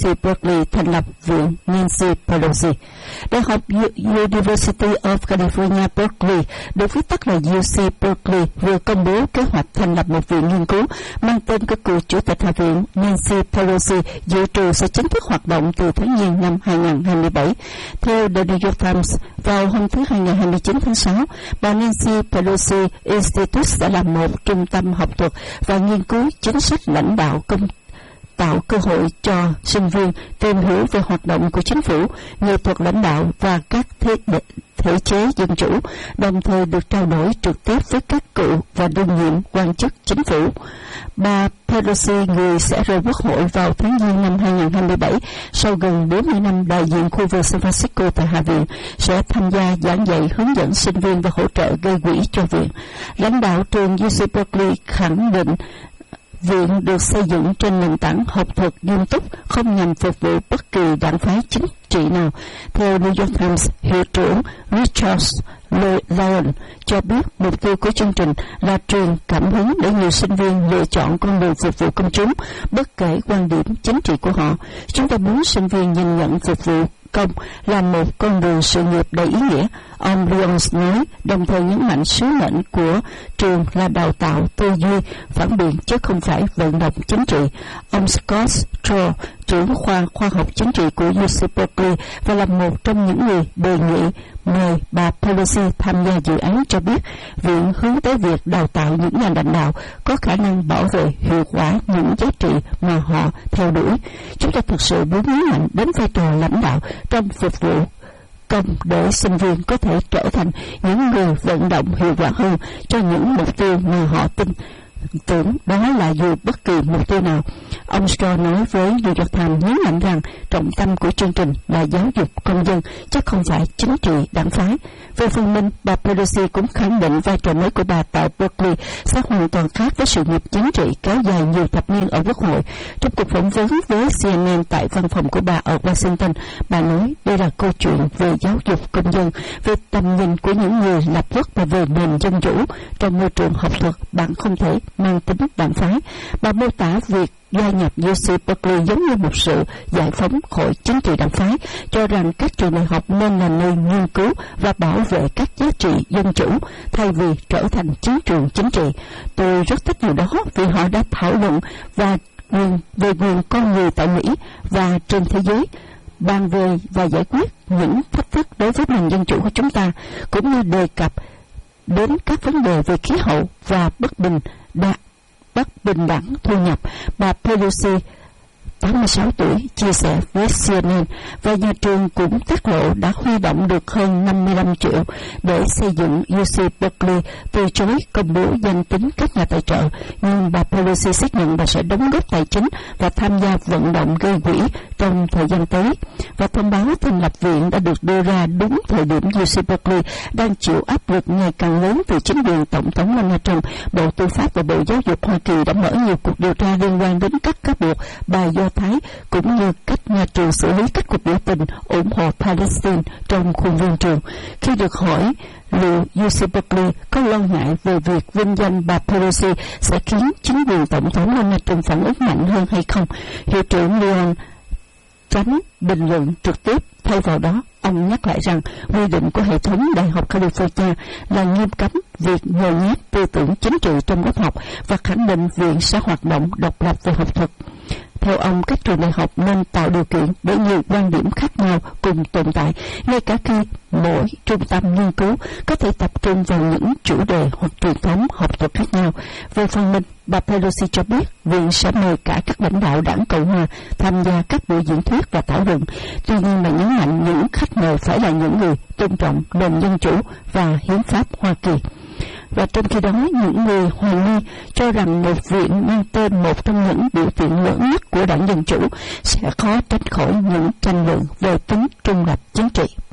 UC Berkeley thành lập Viện Nancy Pelosi. Đại học University of California, Berkeley, được viết tắt là UC Berkeley, vừa công bố kế hoạch thành lập một viện nghiên cứu mang tên của cựu Chủ tịch Hạ viện Nancy Pelosi, dự trù sẽ chính thức hoạt động từ tháng Giêng năm 2027. Theo The New York Times, vào hôm thứ Hai ngày 29 tháng 6, bà Nancy Pelosi Institute sẽ là một trung tâm học thuật và nghiên cứu chính sách lãnh đạo tạo cơ hội cho sinh viên tìm hiểu về hoạt động của chính phủ, nghệ thuật lãnh đạo và các thể chế dân chủ, đồng thời được trao đổi trực tiếp với các cựu và đương nhiệm quan chức chính phủ. Bà Pelosi, người sẽ rời Quốc hội vào tháng Giêng năm 2027, sau gần 40 năm đại diện khu vực San Francisco tại Hạ viện, sẽ tham gia giảng dạy, hướng dẫn sinh viên và hỗ trợ gây quỹ cho viện. Lãnh đạo trường UC Berkeley khẳng định viện được xây dựng trên nền tảng học thuật nghiêm túc, không nhằm phục vụ bất kỳ đảng phái chính trị nào. Theo New York Times, hiệu trưởng Richard Lyon cho biết mục tiêu của chương trình là truyền cảm hứng để nhiều sinh viên lựa chọn con đường phục vụ công chúng, bất kể quan điểm chính trị của họ. Chúng ta muốn sinh viên nhìn nhận phục vụ công là một con đường sự nghiệp đầy ý nghĩa, ông Lyons nói, đồng thời nhấn mạnh sứ mệnh của trường là đào tạo tư duy phản biện chứ không phải vận động chính trị. Ông Scott Stroh, trưởng khoa khoa học chính trị của UC Berkeley và là một trong những người đề nghị mời bà Pelosi tham gia dự án, cho biết viện hướng tới việc đào tạo những nhà lãnh đạo có khả năng bảo vệ hiệu quả những giá trị mà họ theo đuổi. Chúng ta thực sự muốn nhấn mạnh đến vai trò lãnh đạo trong phục vụ công để sinh viên có thể trở thành những người vận động hiệu quả hơn cho những mục tiêu mà họ tin tưởng, đó là dù bất kỳ mục tiêu nào. Ông Stroh nói với New York Times, nhấn mạnh rằng trọng tâm của chương trình là giáo dục công dân chứ không phải chính trị đảng phái. Về phần mình, bà Pelosi cũng khẳng định vai trò mới của bà tại Berkeley sẽ hoàn toàn khác với sự nghiệp chính trị kéo dài nhiều thập niên ở Quốc hội. Trong cuộc phỏng vấn với CNN tại văn phòng của bà ở Washington, bà nói đây là câu chuyện về giáo dục công dân, về tầm nhìn của những người lập quốc và về nền dân chủ. Trong môi trường học thuật, bạn không thể mang tính đảng phái. Bà mô tả việc gia nhập UC Berkeley giống như một sự giải phóng khỏi chính trị đảng phái, cho rằng các trường đại học nên là nơi nghiên cứu và bảo vệ các giá trị dân chủ thay vì trở thành chiến trường chính trị. Tôi rất thích điều đó vì họ đã thảo luận về quyền con người tại Mỹ và trên thế giới, bàn về và giải quyết những thách thức đối với nền dân chủ của chúng ta, cũng như đề cập đến các vấn đề về khí hậu và bất bình đẳng thu nhập. Bà Pelosi, 86 tuổi, chia sẻ với CNN, và nhà trường cũng tiết lộ đã huy động được hơn 55 triệu để xây dựng. UC Berkeley từ chối công bố danh tính các nhà tài trợ, nhưng bà Pelosi xác nhận bà sẽ đóng góp tài chính và tham gia vận động gây quỹ trong thời gian tới. Và thông báo thành lập viện đã được đưa ra đúng thời điểm UC Berkeley đang chịu áp lực ngày càng lớn từ chính quyền Tổng thống Donald Trump. Bộ Tư pháp và Bộ Giáo dục Hoa Kỳ đã mở nhiều cuộc điều tra liên quan đến các cáo buộc bà Do Thái, cũng như cách nhà trường xử lý các cuộc biểu tình ủng hộ Palestine trong khuôn viên trường. Khi được hỏi liệu UC Berkeley có lo ngại về việc vinh danh bà Pelosi sẽ khiến chính quyền Tổng thống Donald Trump phản ứng mạnh hơn hay không, hiệu trưởng Leon tránh bình luận trực tiếp. Thay vào đó, ông nhắc lại rằng quy định của hệ thống Đại học California là nghiêm cấm việc nhồi nhét tư tưởng chính trị trong lớp học và khẳng định viện sẽ hoạt động độc lập về học thuật. Theo ông, các trường đại học nên tạo điều kiện để nhiều quan điểm khác nhau cùng tồn tại, ngay cả khi mỗi trung tâm nghiên cứu có thể tập trung vào những chủ đề hoặc truyền thống học thuật khác nhau. Về phần mình, bà Pelosi cho biết viện sẽ mời cả các lãnh đạo đảng Cộng hòa tham gia các buổi diễn thuyết và thảo luận. Tuy nhiên, bà nhấn mạnh những khách mời phải là những người tôn trọng nền dân chủ và hiến pháp Hoa Kỳ. Và trong khi đó, những người hoài nghi cho rằng một viện mang tên một trong những biểu tượng lớn nhất của đảng Dân Chủ sẽ khó tránh khỏi những tranh luận về tính trung lập chính trị.